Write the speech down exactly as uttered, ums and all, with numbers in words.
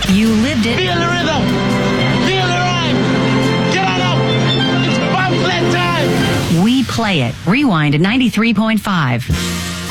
You lived it. Feel the rhythm. Feel the rhyme. Get on up. It's bobsled time. We play it. Rewind at ninety-three point five.